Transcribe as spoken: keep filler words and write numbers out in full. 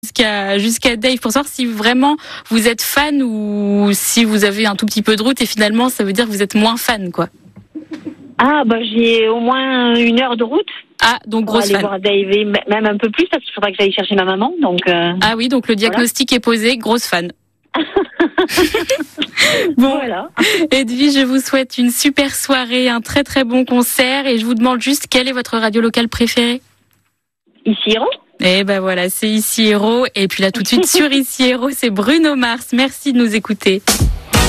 jusqu'à jusqu'à Dave pour savoir si vraiment vous êtes fan ou si vous avez un tout petit peu de route et finalement ça veut dire que vous êtes moins fan, quoi. Ah, bah j'ai au moins une heure de route. Ah, donc pour grosse aller fan. voir Dave, et même un peu plus parce qu'il faudra que j'aille chercher ma maman. Donc euh, Ah oui, donc le diagnostic voilà. est posé, grosse fan. Bon, voilà. Edwige, je vous souhaite une super soirée, un très très bon concert et je vous demande juste quelle est votre radio locale préférée? Ici Héros. Et ben voilà, c'est Ici Héros et puis là tout de suite sur Ici Héros, c'est Bruno Mars. Merci de nous écouter.